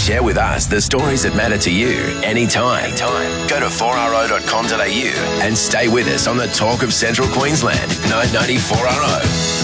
Share with us the stories that matter to you anytime. Go to 4RO.com.au and stay with us on the Talk of Central Queensland, 990 4RO.